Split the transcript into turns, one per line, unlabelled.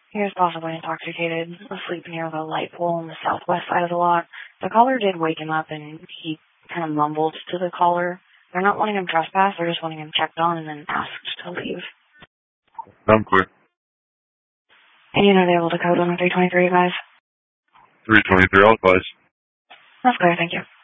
He was possibly intoxicated, asleep near the light pole on the southwest side of the lot. The caller did wake him up, and he kind of mumbled to the caller. They're not wanting him trespassed, they're just wanting him checked on and then asked to leave.
I'm clear.
And you know they're able to code on the 323, guys?
323, I'll advise.
That's clear, thank you.